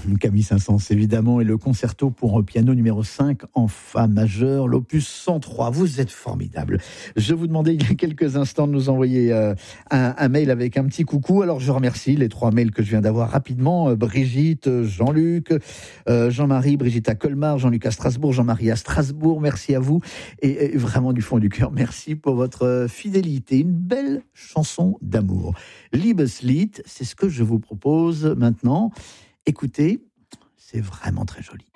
Camille Saint-Saëns, évidemment, et le concerto pour piano numéro 5 en fa majeur, l'opus 103. Vous êtes formidable. Je vous demandais il y a quelques instants de nous envoyer un mail avec un petit coucou. Alors je remercie les 3 mails que je viens d'avoir rapidement. Brigitte, Jean-Luc, Jean-Marie, Brigitte à Colmar, Jean-Luc à Strasbourg, Jean-Marie à Strasbourg. Merci à vous. Et vraiment du fond du cœur, merci pour votre fidélité. Une belle chanson d'amour. Liebeslied, c'est ce que je vous propose maintenant. Écoutez, c'est vraiment très joli.